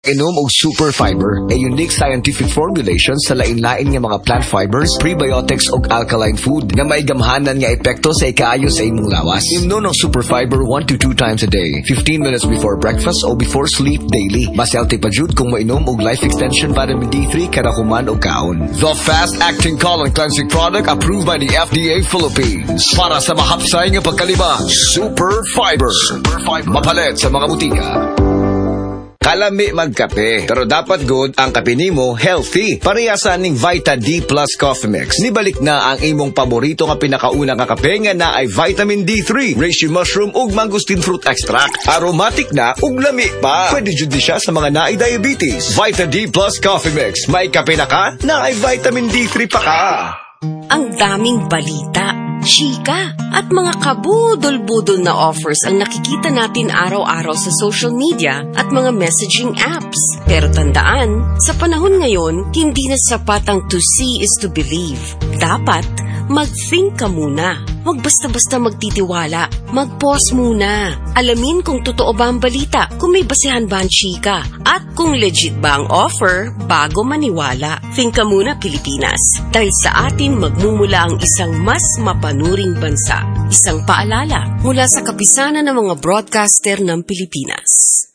Inom og super fiber, a unique scientific formulation sa lain-lain nga mga plant fibers, prebiotics ug alkaline food nga may gamhanan nga epekto sa ikaayo sa imong lawas. Inom ng super fiber 1 to 2 times a day, 15 minutes before breakfast o before sleep daily. Mas healthy pa jud kung mainom og Life Extension Vitamin D3 kada human og kaon. The fast-acting colon cleansing product approved by the FDA Philippines. Para sa mahapsay nga pagkalibang, super fiber. Super fiber. Mapalit sa mga butika. Kalami magkape, pero dapat good ang kape nimo healthy. Parehasan ning Vita D Plus Coffee Mix. Nibalik na ang imong paborito nga pinakauna nga kape nga na ay vitamin D3, reishi mushroom ug mangosteen fruit extract. Aromatic na ug lami pa. Pwede jud siya sa mga naay diabetes. Vita D Plus Coffee Mix. May kape na ka, na ay vitamin D3 pa ka. Ang daming balita, chika, at mga kabudol-budol na offers ang nakikita natin araw-araw sa social media at mga messaging apps. Pero tandaan, sa panahon ngayon, hindi na sapat ang to see is to believe. Dapat, mag-think ka muna. Huwag basta-basta magtitiwala. Mag-pause muna. Alamin kung totoo ba ang balita, kung may basehan ba ang chika, at kung legit ba ang offer bago maniwala. Think ka muna, Pilipinas. Dahil sa atin magmumula ang isang mas mapanuring bansa. Isang paalala mula sa kapisanan ng mga broadcaster ng Pilipinas.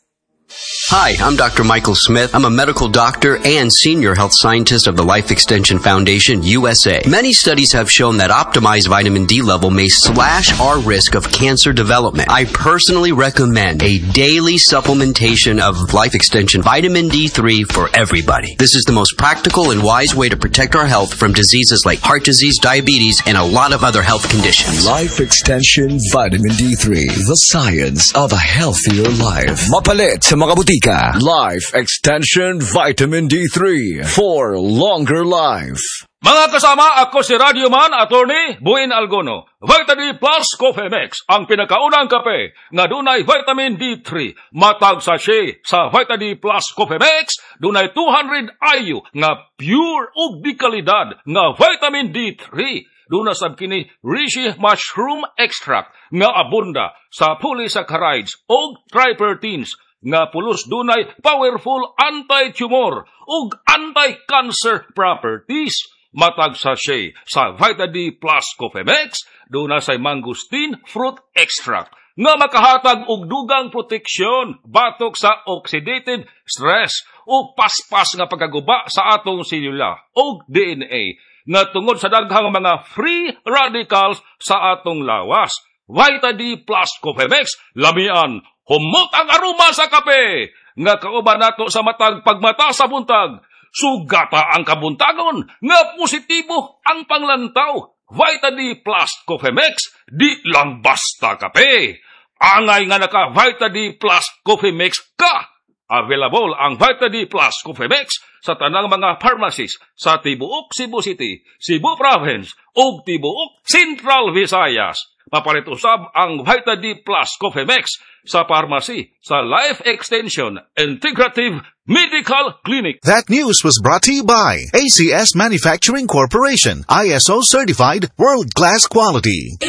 Hi, I'm Dr. Michael Smith. I'm a medical doctor and senior health scientist of the Life Extension Foundation, USA. Many studies have shown that optimized vitamin D level may slash our risk of cancer development. I personally recommend a daily supplementation of Life Extension Vitamin D3 for everybody. This is the most practical and wise way to protect our health from diseases like heart disease, diabetes, and a lot of other health conditions. Life Extension Vitamin D3, the science of a healthier life. Mapalit sa mga butika. Life Extension Vitamin D3 for longer life. Mga kasama, ako si Radio Man, Attorney Buin Algono. Vita D Plus Coffee Mix, ang pinakaunang kape nga dunay vitamin D3. Matag sachet sa Vita D Plus Coffee Mix, dunay 200 IU nga pure ug di kalidad nga vitamin D3. Duna sab kini reishi mushroom extract nga abunda sa polysaccharides ug tripertines nga pulos dunay powerful anti-tumor ug anti-cancer properties. Matag sachet sa Vita D Plus Coffee Mix, duna say mangosteen fruit extract nga makahatag og dugang proteksyon batok sa oxidative stress o paspas nga pagkaguba sa atong selula o DNA nga tungod sa daghang mga free radicals sa atong lawas. Vita D Plus Coffee Mix, lamian, humot ang aroma sa kape nga kauban nato sa matag pagmata sa buntag. Sugata ang kabuntagon nga positibo ang panglantaw. Vita D Plus Coffee Mix, di lang basta kape. Angay nga naka Vita D Plus Coffee Mix ka. Available ang Vita D Plus Coffee Mix sa tanang mga pharmacies sa tibuok Cebu City, Cebu Province ug tibuok Central Visayas. Papalit usab ang Vita D Plus Coffee Mix sa pharmacy sa Life Extension Integrative Medical Clinic. That news was brought to you by ACS Manufacturing Corporation, ISO certified world-class quality.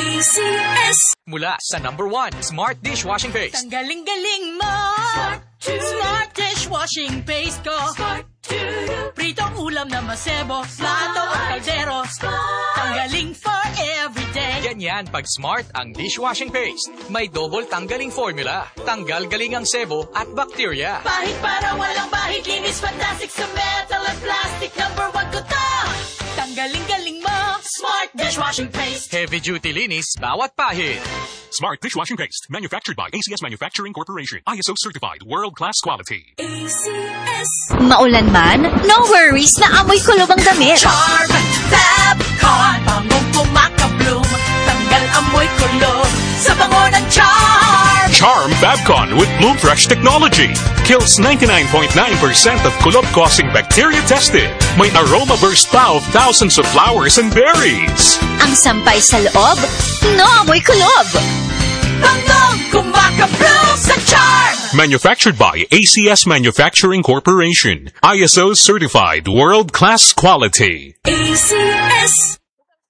ACS mula sa #1 Smart Dishwashing Paste. Tanggaling-galing mo. Smart Dishwashing Paste ko. Pritong ulam na masebo, plato o kaldero. Tanggaling for everyday. Ganyan pag smart ang dishwashing paste. May double tanggaling formula. Tanggal galing ang sebo at bacteria. Pahit para walang bahid, linis fantastic sa metal at plastic. #1 ko to. Tanggaling-galing mo. Smart Dishwashing Paste. Heavy duty linis, bawat pahid. Smart Dishwashing Paste, manufactured by ACS Manufacturing Corporation. ISO certified, world-class quality. ACS. Maulan man, no worries na amoy kulob ang damit. Charm Fabcon, bangong pumakabloom. Tanggal amoy kulob sa bango ng Charm. Charm Fabcon with Bloom Fresh technology. Kills 99.9% of kulob-causing bacteria tested. May aroma burst pa of thousands of flowers and berries. Ang sampay sa loob, no amoy kulob. Bangong kumakabloom sa Charm. Manufactured by ACS Manufacturing Corporation. ISO certified, world-class quality. ACS.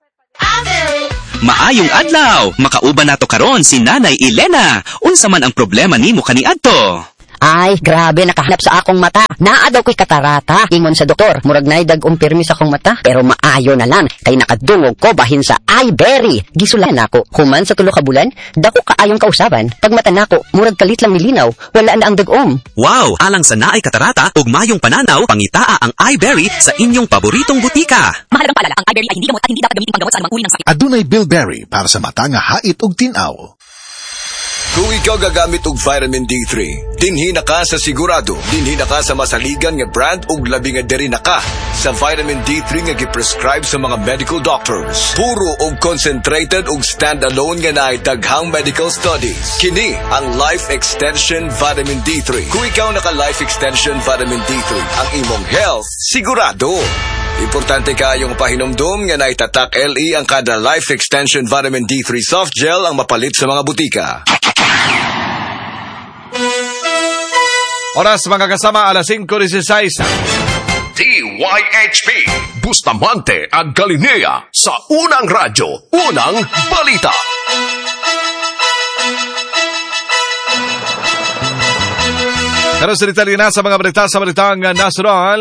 Maayong adlaw, makauban nato karon si Nanay Elena. Unsa man ang problema nimo kaniadto? Ay, grabe, nakahanap sa akong mata. Naa daw ko'y katarata. Ingon sa doktor, murag nay dag-ong pirmi sa akong mata. Pero maayo na lang, kay nakadungog ko bahin sa iBerry. Gisulan ako. Human sa 3 ka bulan, dako kaayong kausaban. Pag mata nako, murag kalit lang milinaw. Wala na ang dag-om. Wow! Alang sa naay katarata, ug mayong pananaw, pangitaa ang iBerry sa inyong paboritong butika. Mahalagang paalala, ang iBerry ay hindi gamot at hindi dapat gamitin panggamot sa anumang uri ng sakit. Adunay Bilberry para sa mata nga hait ug tinaw. Kung ikaw gagamit og vitamin D3, dinhi na ka sa sigurado, dinhi na ka sa masaligan nga brand ug labi nga diri na ka sa vitamin D3 nga giprescribe sa mga medical doctors. Puro og concentrated ug standalone nga naay daghang medical studies. Kini ang Life Extension Vitamin D3. Kung ikaw naka Life Extension Vitamin D3, ang imong health sigurado. Importante kayong pahinomdom nga naitatak LE ang kada Life Extension Vitamin D3 Soft Gel ang mapalit sa mga butika. Oras mga kasama, alas 5:16. DYHP Bustamante ang Galilea sa Unang Radyo, Unang Balita. Pero sa detalye na sa mga balita sa balitang nasional.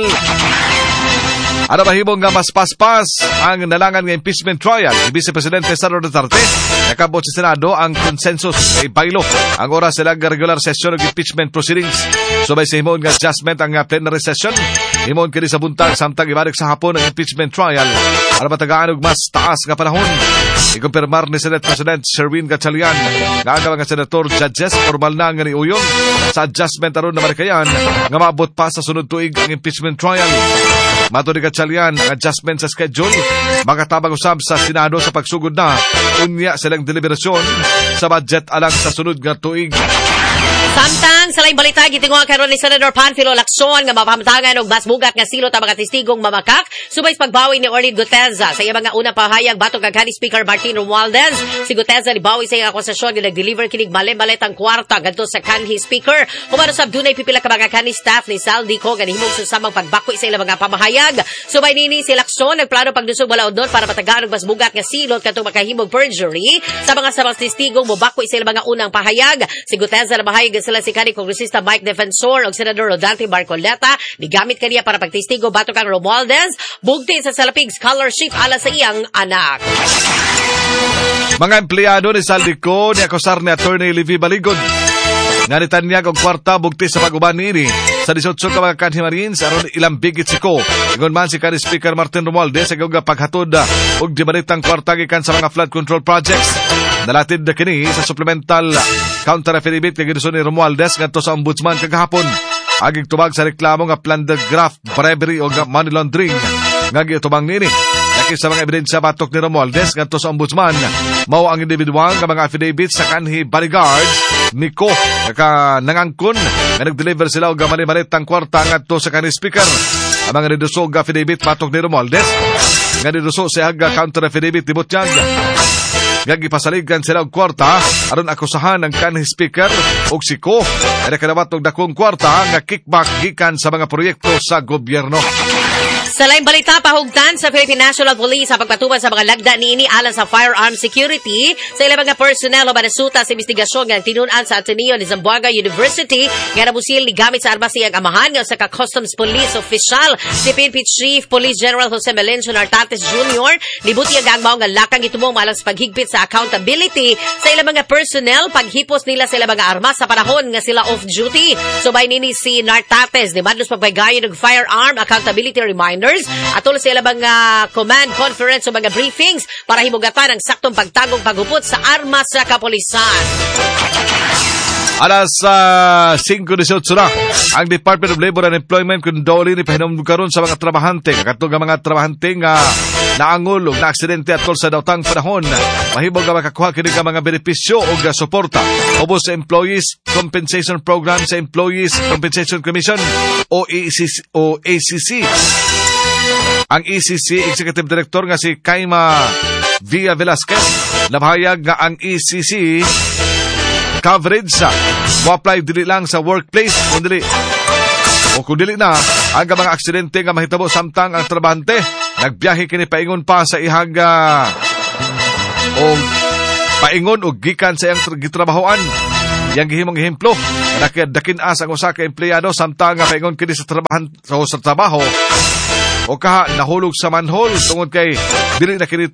Ano mahimong nga mas paspas ang nalangan nga impeachment trial ni Vice Presidente Sara Duterte. Nakabot sa Senado ang consensus ay baylo ang oras sila nga regular session ng impeachment proceedings. Subay sa himon nga adjustment ang plenary session. Himon kini sa buntag samtang ibalik sa hapon ang impeachment trial. Para matagaan og mas taas nga panahon. Ikumpirmar ni Senate President Sherwin Gatchalian nga ang mga senator judges formal na nga niuyong sa adjustment aron na marikayan nga maabot pa sa sunod tuig ang impeachment trial. Mato ni Gatchalian, ang adjustment sa schedule makatabang usab sa Senado sa pagsugod na unya silang deliberasyon sa budget alang sa sunod nga tuig. Samtang sa laing balita gitinguhan karon ni Senator Panfilo Lacson nga mapamtagan og mas bugat nga silot ang mga testigong mamakak subay sa pagbawi ni Orlid Guteza sa iyang mga unang pahayag batok kang County Speaker Martin Romualdez. Si Guteza nibawi sa iyang akusasyon nga nag-deliver kinig malet ang kwarta ngadto sa County Speaker. Humano sab dunay pipila ka mga county staff ni Saldico nga nahimong susamang pagbako sa ilang mga pamahayag. Subay nini si Lacson nagplano pagdusog balaod doon para matagaan og mas bugat nga silot kadtong makahimog perjury sa mga testigong mobako sa ilang mga unang pahayag. Si Guteza na bahayag sila si County Kongresista Mike Defensor o Senador Rodante Marcoleta. Nigamit kaniya para pagtestigo batok kang Romualdez. Bugti sa salapig scholarship ala sa iyang anak. Mga empleyado ni Saldico ni akusar ni Attorney Livy Baligod. Nanitan niya og kwarta bugti sa pag-uban niini sa 18 ka mga kanhi Marines aron ilang bigit siko. Ingon man si County Speaker Martin Romualdez sa gawga paghatod og dibaritang kwarta gikan sa mga flood control projects. Nalatid na kini sa supplemental counter affidavit nga ginuso ni Romualdez ngadto sa ombudsman kagahapon. Agig tubag sa reklamo nga plundered graft, bribery o money laundering nga gitubang nini. Laki sa mga ebidensya batok ni Romualdez ngadto sa ombudsman mao ang individual nga mga affidavit sa kanhi bodyguards Nico nangangkon nga nag-deliver sila og mali-malitang kwarta ngadto sa kanhi speaker. Ang mga nidusog affidavit batok ni Romualdez nga nidusog sa haga counter affidavit ni Butchag. Gagi pasaligan sila og kwarta aron akusahan ang kanhi speaker og siko ay nakadawat og dakong kwarta nga kickback gikan sa mga proyekto sa gobyerno. Sa laing balita, pahugtan sa Philippine National Police ang pagpatuman sa mga lagda niini alang sa firearm security sa ilang mga personnel o manasuta sa investigasyon nga tinunan sa Ateneo ni Zamboanga University nga nabusil ni gamit sa armas siyang amahan nga sa Customs Police official. Si PNP Chief Police General Jose Melencio Nartates Jr. nibuti ang mao nga lakang gitumong malang sa paghigpit sa accountability sa ilang mga personnel paghipos nila sa ilang mga armas sa panahon nga sila off duty. Subay nini si Nartates ni madlos pagpagayon og firearm accountability reminders atol sa ilang mga command conference o mga briefings para himugatan ang saktong pagtagong paghupot sa armas sa kapulisan. Alas 5:18 na ang Department of Labor and Employment kundoli ni pahinom karon sa mga trabahante katong mga trabahante nga naangol og naaksidente atol sa daotang panahon mahibog nga makakuha kini ka mga benepisyo og suporta ubos sa Employees Compensation Program sa Employees Compensation Commission o ACC. Ang ECC Executive Director nga si Kaima Villa Velasquez nabahayag nga ang ECC coverage sa mo-apply dili lang sa workplace kung dili na ang mga aksidente nga mahitabo samtang ang trabahante nagbiyahe kini paingon pa sa ihaga o paingon o gikan sa iyang gitrabahoan Yang gihimong ehemplo, dakin as ang usa ka empleyado samtang nga paingon kini sa trabaho o kaha nahulog sa manhole tungod kay dili na kini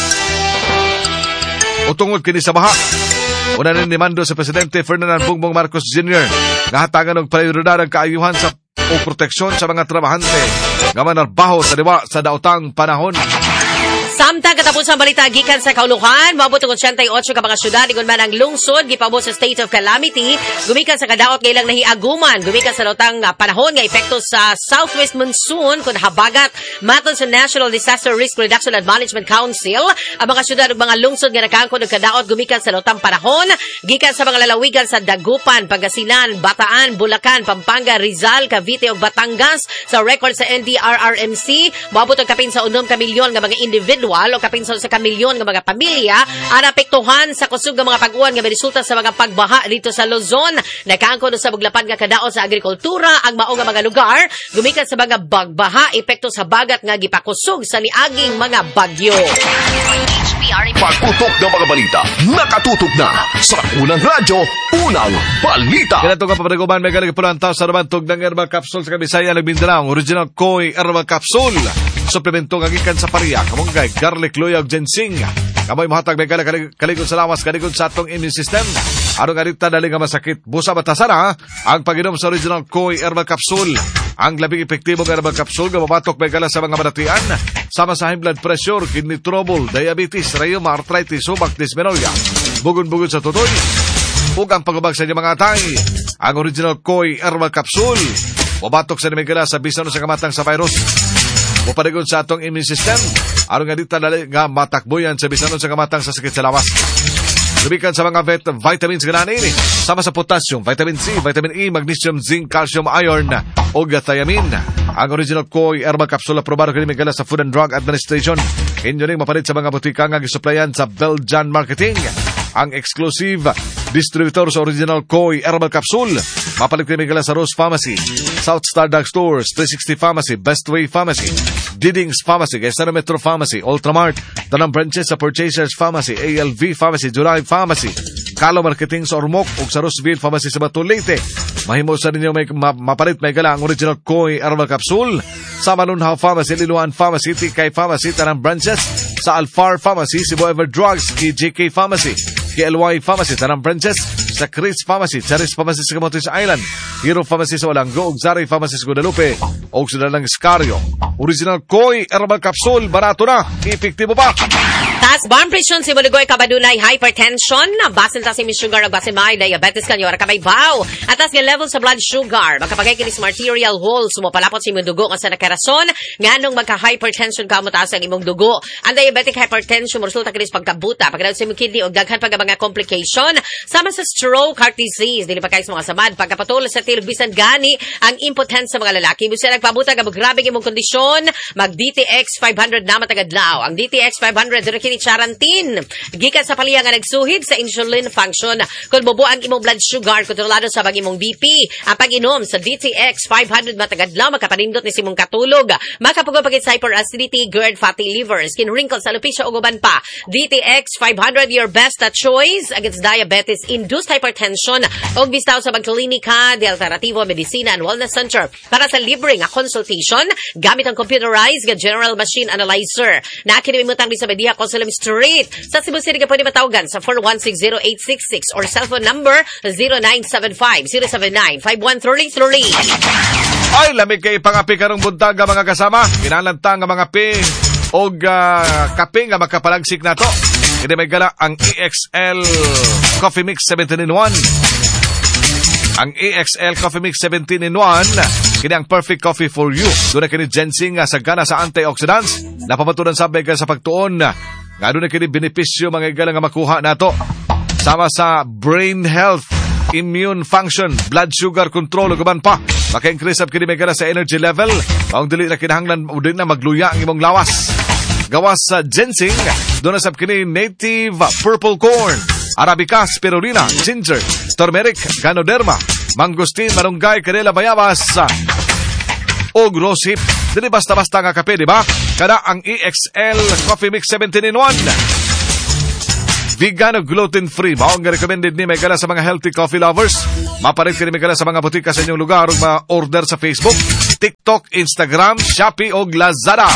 o tungod kini sa baha. Una ni mando sa Presidente Ferdinand Bongbong Marcos Jr. nga hatagan og prioridad ang kaayuhan sa o proteksyon sa mga trabahante nga manarbaho sa diwa sa daotang panahon. Samtang katapos ang balita gikan sa kauluhan, maabot ang 88 ka mga syudad ingon man ang lungsod gipabot sa state of calamity, gumikan sa kadaot nga ilang nahiaguman, gumikan sa daotang panahon nga epekto sa southwest monsoon kun habagat. Matod sa National Disaster Risk Reduction and Management Council, ang mga syudad ug mga lungsod nga nakaangkon og kadaot gumikan sa daotang panahon, gikan sa mga lalawigan sa Dagupan, Pangasinan, Bataan, Bulacan, Pampanga, Rizal, Cavite ug Batangas. Sa record sa NDRRMC, maabot ang kapin sa 6 ka milyon nga mga individual o kapinsa sa kamilyon ng mga pamilya ang apektuhan sa kusog ng mga pag-uwan nga resulta sa mga pagbaha dito sa Luzon. Nakaangkon sa buglapan nga kadaot sa agrikultura ang mao nga mga lugar gumikan sa mga bagbaha epekto sa bagat nga gipakusog sa niaging mga bagyo. Pagtutok ng mga balita, nakatutok na sa Unang Radyo, Unang Balita. Kaya ito nga papadagumman, may galing taon sa ramantog ng Herbal Capsule sa Kabisaya, Nagmindanao, original Koi Herbal Capsule. Suplemento nga gikan sa pariya, kamunggay, garlic, luya, ginseng. Kamoy mahatag may kaligod sa lawas, kaligod sa atong immune system. Ano nga rita dali nga masakit, busa batasara, ang pag-inom sa original Koi Herbal Capsule. Ang labing epektibo ng herbal capsule nga mabatok may gala sa mga manatian, sama sa high blood pressure, kidney trouble, diabetes, rheuma, arthritis, subak, dysmenorrhea, bugod-bugod sa tutoy, ug ang pagubag sa inyong mga atay. Ang original Koi Herbal Capsule, mabatok sa may gala sa bisan sa kamatang sa virus. Mupaligon sa atong immune system, ano nga dita dali nga matakboyan sa bisan sa kamatang sa sakit sa lawas. Lumikan sa mga vitamins ganaan ini, sama sa potassium, vitamin C, vitamin E, magnesium, zinc, calcium, iron, o thiamine. Ang original Koi Herbal Capsule aprobado kini migala sa Food and Drug Administration. Inyo ning mapalit sa mga butika nga gisuplayan sa Belgian Marketing. Ang exclusive distributor sa original Koi Herbal Capsule. Mapalit kini migala sa Rose Pharmacy, South Star Drug Stores, 360 Pharmacy, Best Way Pharmacy, Didings Pharmacy, Quezon Metro Pharmacy, Ultramart, tanang branches sa Purchasers Pharmacy, ALV Pharmacy, July Pharmacy, Kalo Marketing sa Ormoc, ug sa Roseville Pharmacy sa Batulite. Mahimo sa ninyo may mapalit may gala ang original Koi Herbal Capsule sa Manunhaw Pharmacy, Liluan Pharmacy, Tikay Pharmacy, tanang branches sa Alfar Pharmacy, Cebu Ever Drugs, KJK Pharmacy, KLY Pharmacy, tanang branches sa Chris Pharmacy, Charis Pharmacy sa Camotes Island, Hero Pharmacy sa Walango, ug Zari Pharmacy sa Guadalupe, ug sa Dalang Escario. Original Koi Herbal Capsule, barato na, epektibo pa. Tas barn prison si Mulugoy kabadunay hypertension, basin ta si Miss Sugar ug basin may diabetes kanyo ra kamay baw. Atas nga level sa blood sugar, makapagay kini sa arterial wall, sumapalapot sa imong dugo kasi nakarason nganong magka-hypertension ka mo taas ang imong dugo. Ang diabetic hypertension resulta kini sa pagkabuta, pagkadaot sa imong kidney ug daghan pa mga complication sama sa stroke, heart disease, dili pa kay sa mga samad, pagkapatulo sa tilog bisan gani ang impotence sa mga lalaki. Bisan nagpabuta nga grabe imong kondisyon, mag DTX 500 na matagadlaw. Ang DTX 500 diri kini charantin. Gikan sa paliya nga nagsuhib sa insulin function. Kung bubuo ang imong blood sugar, kontrolado sa bang imong BP. Ang pag-inom sa DTX 500 matagadlaw, makapanindot ni simong katulog. Makapagpagit sa hyperacidity, GERD, fatty liver, skin wrinkles, alopecia o guban pa. DTX 500, your best choice against diabetes-induced hypertension. Og bistaw sa Bagklinika de Alternativo Medicina and Wellness Center para sa libre nga consultation gamit ang computerized nga general machine analyzer. Nakinimimutang sa Media Consulum Street. Sa Cebu City ka pwede matawagan sa 4160866 or cellphone number 0975-079-5133. Ay, lamig kay pangapi karong buntag mga kasama. Kinalantang nga mga pi o kape nga makapalagsik na to. Hindi may gala ang EXL Coffee Mix 17-in-1. Ang EXL Coffee Mix 17-in-1, kini ang perfect coffee for you. Doon na kini ginseng sa gana sa antioxidants. Napamatunan sa bega sa pagtuon. Nga doon na kini benepisyo mga igala nga makuha nato. Sama sa brain health, immune function, blood sugar control, o guman pa. Maka-increase up kini may gala sa energy level. Maong dili na kinahanglan o din na magluya ang imong lawas. Gawas sa ginseng, doon na sab kini native purple corn, Arabica, spirulina, ginger, turmeric, ganoderma, mangosteen, malunggay, kanela, bayabas, o rosehip. Dili basta-basta nga kape, di ba? Kada ang EXL Coffee Mix 17-in-1. vegan o gluten-free. Maong nga recommended ni may gala sa mga healthy coffee lovers. Mapalit ka ni may gala sa mga butika sa inyong lugar o ma-order sa Facebook, TikTok, Instagram, Shopee o Lazada.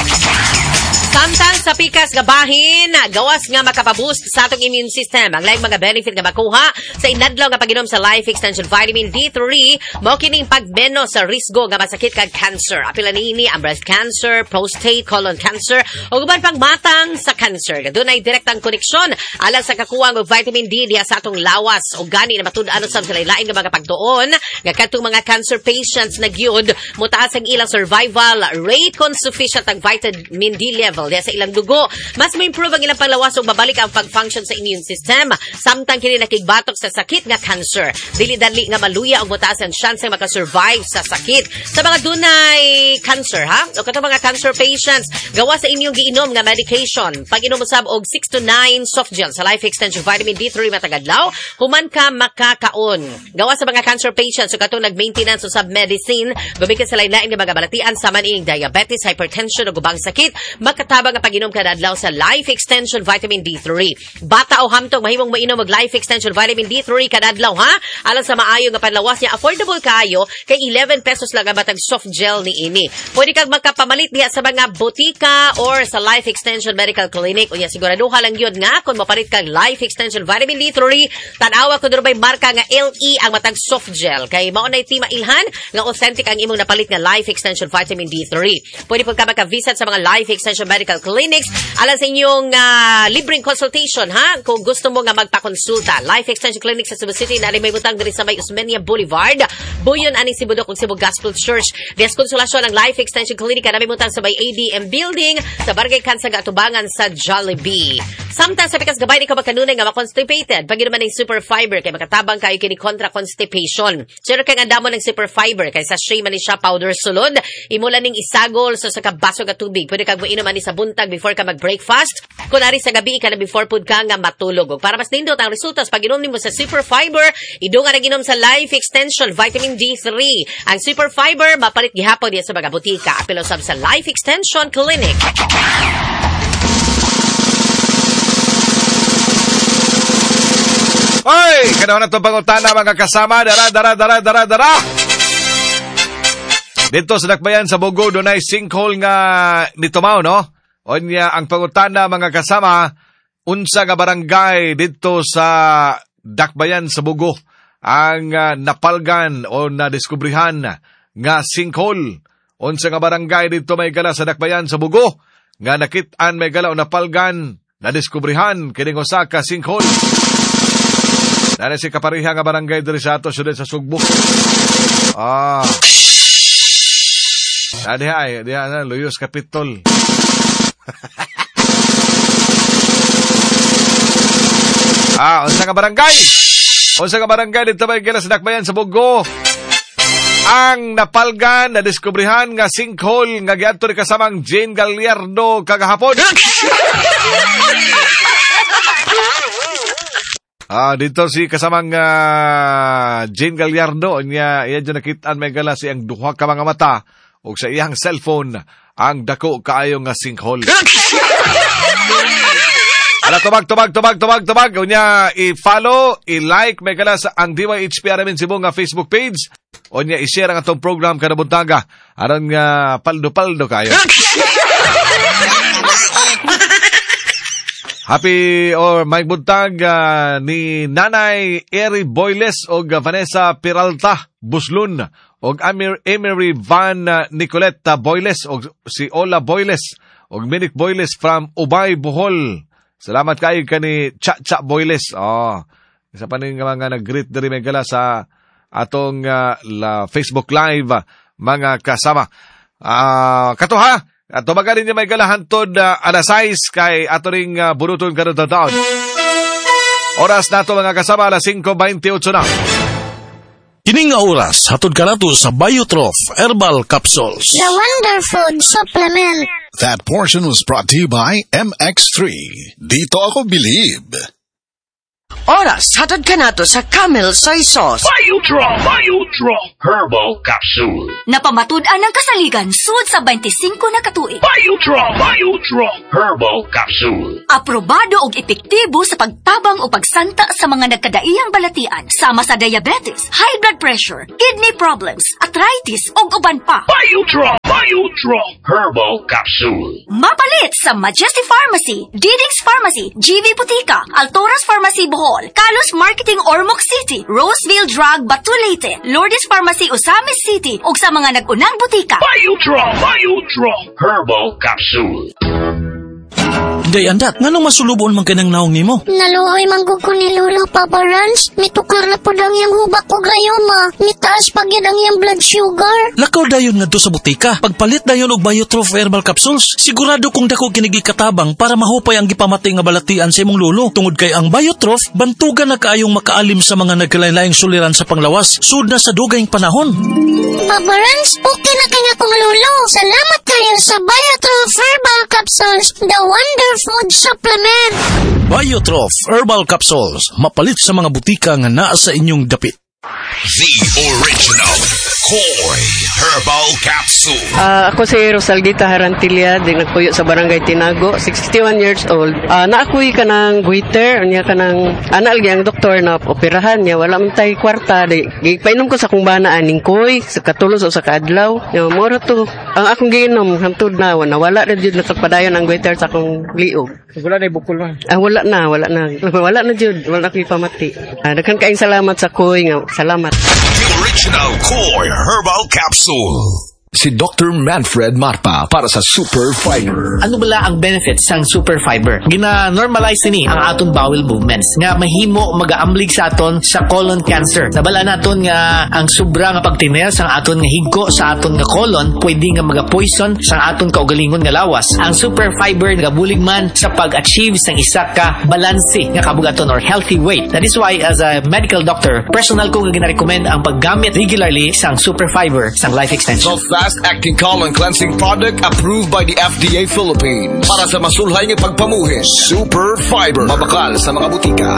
Samtang sa pikas nga bahin, gawas nga makapaboost sa atong immune system. Ang laing mga benefit nga makuha sa inadlaw nga pag-inom sa Life Extension Vitamin D3, mao kining pagmenos sa risgo nga masakit kag cancer. Apila niini ang breast cancer, prostate, colon cancer, o uban pang matang sa cancer. Dunay direktang koneksyon alang sa kakuha og vitamin D diha sa atong lawas o gani na matud-an sa lain nga mga pagtuon nga kadtong mga cancer patients na gyud mutaas ang ilang survival rate kung sufficient ang vitamin D level diya sa ilang dugo. Mas ma-improve ang ilang panglawas ug babalik ang pag-function sa immune system. Samtang kini nakigbatok sa sakit nga cancer. Dili-dali nga maluya og mutaas ang chance nga maka-survive sa sakit. Sa mga dunay cancer, ha? O katong mga cancer patients, gawa sa inyong giinom nga medication. Pag inom usab og 6 to 9 soft gel sa Life Extension Vitamin D3 matag adlaw, human ka makakaon. Gawa sa mga cancer patients, so katong nag-maintenance usab medicine, gumikan sa lain-lain nga mga balatian sa maning diabetes, hypertension o gubang sakit, tabang nga pag-inom kada adlaw sa Life Extension Vitamin D3. Bata o hamtong mahimong mainom og Life Extension Vitamin D3 kada adlaw, ha? Alang sa maayo nga panlawas niya, affordable kaayo kay 11 pesos lang ang batag soft gel ni ini. Pwede kang magkapamalit diha sa mga botika or sa Life Extension Medical Clinic. Unya siguraduha lang yun nga kung mapalit kang Life Extension Vitamin D3, tanawa kung doon marka nga LE ang matag soft gel. Kay maunay ti mailhan nga authentic ang imong napalit nga Life Extension Vitamin D3. Pwede po ka maka-visit sa mga Life Extension Medical Clinics alang sa inyong libreng consultation, ha? Kung gusto mo nga magpakonsulta. Life Extension Clinic sa Cebu City na may butang diri sa may Osmeña Boulevard. Buyon ani Sibudok ug Cebu Gospel Church. Des konsulasyon ang Life Extension Clinic na may butang sa may ADM Building sa Barangay Kansaga Atubangan sa Jollibee. Samtang sa pikas gabay ni ka magkanunay nga ma-constipated. Pag naman ng super fiber kay makatabang kayo kini kontra constipation. Sure kay nga damo ng super fiber kay sa shea man ni siya powder sulod. Imula ning isagol sa kabaso nga tubig. Pwede kag moinom ani sa buntag before ka mag-breakfast. Kunari sa gabi ka na before food ka nga matulog. Para mas nindot ang resultas pag inom nimo sa super fiber, idungan ang inom sa Life Extension Vitamin D3. Ang super fiber mapalit gihapon diya sa mga butika. Apilo sab sa Life Extension Clinic. Hoy! Kanahon na itong pangutana mga kasama. Dara! Dito sa Dakbayan sa Bogo, doon ay sinkhole nga nitumaw, no? Onya, ang pangutana mga kasama, unsa nga barangay dito sa Dakbayan sa Bogo ang napalgan o nadiskubrihan nga sinkhole. Unsa nga barangay dito may gala sa Dakbayan sa Bogo nga nakit-an may gala o napalgan nadiskubrihan kining usa ka sinkhole. Nana si kapariha nga barangay diri sa ato sudad sa Sugbo. Diha na Luyos Capitol. Unsa nga barangay? Unsa nga barangay dito may gala sa Dakbayan sa Bogo? Ang napalgan na diskubrihan nga sinkhole nga giadto ni kasamang Jane Gallardo kagahapon. Dito si kasamang Jane Gallardo niya dyan nakitaan may gala siyang duha ka mga mata o sa iyang cellphone ang dako kaayo nga sinkhole. Tubag. Unya, i-follow, i-like, may gala sa ang DYHP Aramin Cebu nga Facebook page. Unya, i-share ang atong program kada buntaga. Aron nga paldo-paldo kayo. Happy or may buntag ni Nanay Eri Boyles o Vanessa Peralta Buslun o Emery Van Nicoleta Boyles o si Ola Boyles o Minik Boyles from Ubay, Bohol. Salamat kayo kani Cha Boyles. Isa pa ning mga nag-greet diri may gala sa atong Facebook Live mga kasama. Katuha at tumagarin niya may galahantod alas 6 kay ato ring buruton karong taon. Oras nato mga kasama alas 5:28 na. Kining nga oras hatod kanato sa Biotrof Herbal Capsules. The Wonder Food Supplement. That portion was brought to you by MX3. Dito ako believe. Oras, hatod ka nato sa Camel Soy Sauce. Biotrop Herbal Capsule. Napamatud-an ang kasaligan sud sa 25 na katuig. Biotrop Herbal Capsule. Aprobado og epektibo sa pagtabang o pagsanta sa mga nagkadaiyang balatian sama sa diabetes, high blood pressure, kidney problems, arthritis ug uban pa. Biotrop Herbal Capsule. Mapalit sa Majesty Pharmacy, Diding's Pharmacy, GV Butika, Altoras Pharmacy Bohol, Kalos Marketing Ormoc City, Roseville Drug Batulete, Lourdes Pharmacy Osamis City ug sa mga nag-unang butika. Biotrop Herbal Capsule. Day andat, nganong masulubon man kanang naong nimo? Naluoy manggug ko ni Lola Papa Rans. Mitukar na po lang yung hubak ko gayoma. Mitaas pag yan ang yung blood sugar. Lakaw dayon nga do sa butika. Pagpalit dayon og Biotrop Herbal Capsules, sigurado kung dako kinigi katabang para mahupay ang gipamatay nga balatian sa imong lolo. Tungod kay ang Biotrop, bantugan na kaayong makaalim sa mga nagkalain-laing suliran sa panglawas, sud na sa dugayng panahon. Papa Rans, okay na kaya kong lolo. Salamat kayo sa Biotrop Herbal Capsules, the wonder food supplement. Biotrop Herbal Capsules, mapalit sa mga butika nga naa sa inyong dapit. The original Koi Herbal Capsule. Ako si Rosaldita Harantilla, di nagpuyo sa Barangay Tinago, 61 years old. Naakuy ka ng goiter, niya ka ng anal ang doktor na operahan niya, wala man tayo kwarta. Painom ko sa kung bana aning koy, sa katulos o sa kaadlaw. Moro to, ang akong giinom, hamtod na, nawala na dyan natagpadayon ang goiter sa akong liog. Wala na ibukol man? Wala na. Wala na dyan, wala na ko'y pamati. Nagkan kaing salamat sa koy nga, salamat. The original Koi Herbal Capsule. Si Dr. Manfred Marpa para sa Super Fiber. Ano bala ang benefits sang Super Fiber? Gina-normalize ni ang aton bowel movements nga mahimo magaamblig sa aton sa colon cancer. Nabala naton nga ang sobra nga pagtiner sang aton nga higko sa aton nga colon pwede nga maga-poison sang aton kaugalingon nga lawas. Ang Super Fiber nagabulig man sa pag-achieve sang isa ka balanse nga kabugaton or healthy weight. That is why as a medical doctor, personal ko nga gina-recommend ang paggamit regularly sang Super Fiber sang life extension. Fast-acting colon cleansing product approved by the FDA Philippines. Para sa masulhay ng pagpamuhi, Super Fiber. Mabakal sa mga butika.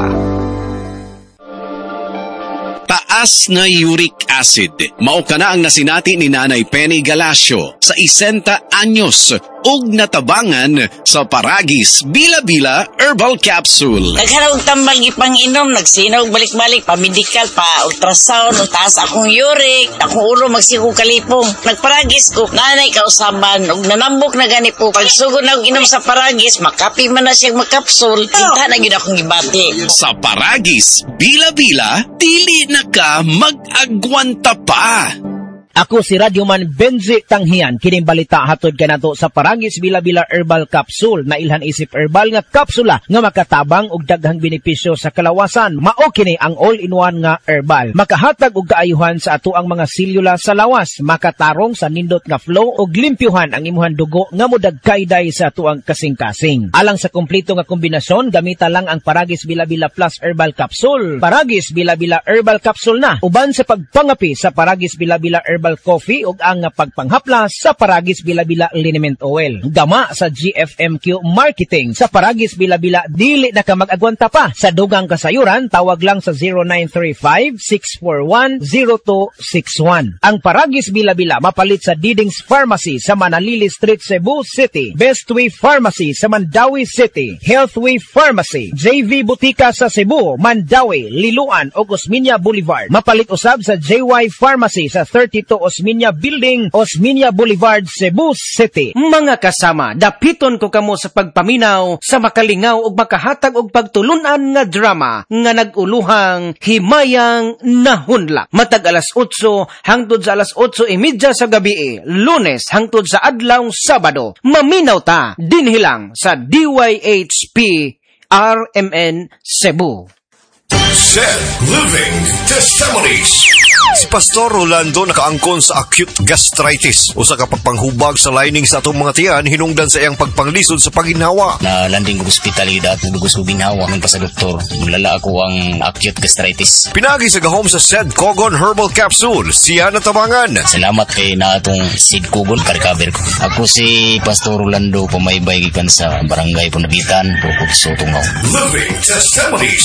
Taas na uric acid. Mao kana ang nasinati ni Nanay Penny Galasio sa 60 anyos ug natabangan sa Paragis Bila-Bila Herbal Capsule. Nagharog tambal ipang-inom, nagsinaw balik-balik, pa-medical, pa-ultrasound, taas akong uric, akong ulo magsiku kalipong. Nagparagis ko, nanay kausaban, ug nanambok na gani po. Pagsugod na inom sa Paragis, makapi man na siyang makapsul, tinta na yun akong gibati. Sa Paragis Bila-Bila, dili na ka mag-agwanta pa. Ako si Radyoman Benzi Tanghian, kining balita hatod kanato sa Paragis Bila-Bila Herbal Capsule na ilhan isip herbal nga kapsula nga makatabang og daghang benepisyo sa kalawasan. Mao kini ang all-in-one nga herbal. Makahatag og kaayuhan sa ato ang mga selula sa lawas, makatarong sa nindot nga flow og limpyuhan ang imuhang dugo nga modagkayday sa ato ang kasing-kasing. Alang sa kompleto nga kombinasyon, gamita lang ang Paragis Bila-Bila Plus Herbal Capsule. Paragis Bila-Bila Herbal Capsule na uban sa pagpangapi sa Paragis Bila-Bila Herbal Coffee ug ang pagpanghaplas sa Paragis Bila-Bila Liniment Oil. Gama sa GFMQ Marketing sa Paragis Bila-Bila, dili na ka mag-agwanta pa. Sa dugang kasayuran, tawag lang sa 0935-641-0261. Ang Paragis Bila-Bila mapalit sa Diding's Pharmacy sa Manalili Street, Cebu City, Bestway Pharmacy sa Mandawi City, Healthway Pharmacy, JV Butika sa Cebu, Mandawi, Liloan ug Osmeña Boulevard. Mapalit usab sa JY Pharmacy sa 32 Osmeña Building, Osmeña Boulevard, Cebu City. Mga kasama, dapiton ko kamo sa pagpaminaw, sa makalingaw ug makahatag og pagtulunan nga drama nga naguluhang Himayang Nahunlak. Matag alas 8 hangtod sa alas 8:30 sa gabi, Lunes hangtod sa adlaw Sabado. Maminaw ta dinhi lang sa DYHP RMN Cebu. Said Living Testimonies. Si Pastor Rolando nakaangkon sa acute gastritis. Usa ka pagpanghubag sa lining sa atong mga tiyan hinungdan sa iyang pagpanglisod sa pagginhawa. Na landing ko hospital ida at nagugos ko ginhawa ng pa sa doktor. Mulala ako ang acute gastritis. Pinagi sa gahom sa Sed Cogon Herbal Capsule. Siya natabangan. Salamat kay na atong Sed Cogon ka-recover ko. Ako si Pastor Rolando, pamaybay gikan sa Barangay Punabitan, Bukod sa Tungaw. Living Testimonies.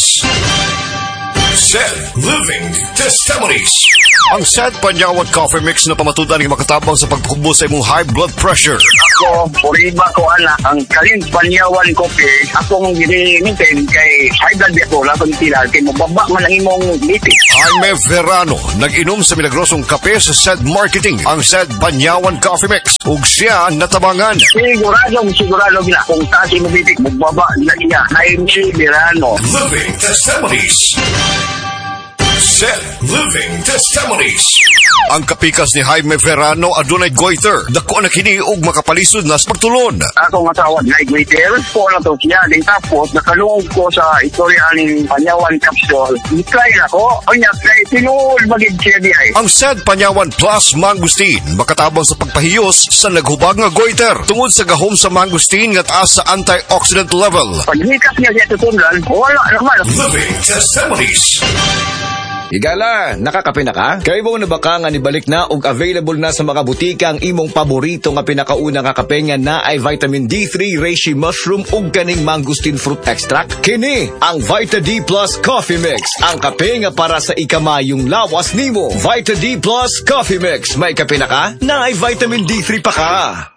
Sed Living Testimonies. Ang Sed Panyawan Coffee Mix na pamatudan ng makatabang sa pagpukbo sa imong high blood pressure. Ako, puriba ko anak, ang Kalin Panyawan Coffee, akong gini-maintain kay high blood ako, lapang tila, kay mababa man ang imong lipi. Jaime Verano, nag-inom sa milagrosong kape sa Sed Marketing, ang Sed Panyawan Coffee Mix. Ug siya natabangan. Sigurado gina, kung kasi mo bibig, magbaba na siya. Jaime Verano. Living Testimonies. Sed Living Testimonies. Ang kapikas ni Jaime Verano adunay goiter. Dako na kini og makapalisod na sa pagtulon. Ako nga tawag na goiter. Po na to siya. Din tapos, nakalungog ko sa istorya ng Panyawan Capsule. I-try na ko. O niya, kay tinuol magig siya di ay. Ang Sed Panyawan Plus Mangustin makatabang sa pagpahiyos sa naghubag nga goiter. Tungod sa gahom sa mangustin nga taas sa antioxidant level. Paghikas niya siya tutundan, wala naman. Living Testimonies. Igala, nakakape na ka? Kaya mo na ba ka nga nibalik na ug available na sa mga butika ang imong paborito nga pinakauna nga kape nga na ay vitamin D3, reishi mushroom ug kaning mangosteen fruit extract? Kini ang Vita D Plus Coffee Mix, ang kape nga para sa ikamayong lawas nimo. Vita D Plus Coffee Mix, may kape na ka? Na ay vitamin D3 pa ka.